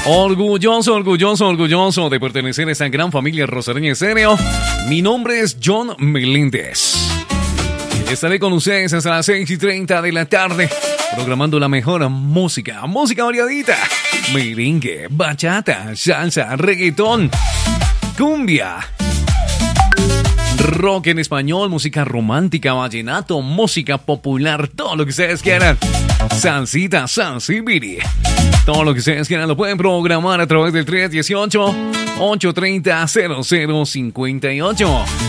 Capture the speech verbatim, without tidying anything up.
Orgulloso, orgulloso, orgulloso de pertenecer a esta gran familia Rosareña Estéreo. Mi nombre es John Meléndez. Estaré con ustedes hasta las seis y treinta de la tarde, programando la mejor música, música variadita, merengue, bachata, salsa, reggaetón, cumbia, rock en español, música romántica, vallenato, música popular, todo lo que ustedes quieran. Salsita, salsibiri. Todo lo que ustedes quieran lo pueden programar a través del tres uno ocho, ocho tres cero, cero cero cinco ocho.